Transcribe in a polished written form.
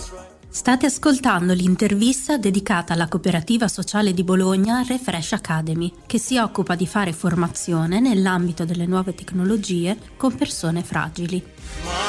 State ascoltando l'intervista dedicata alla cooperativa sociale di Bologna Refresh Academy, che si occupa di fare formazione nell'ambito delle nuove tecnologie con persone fragili.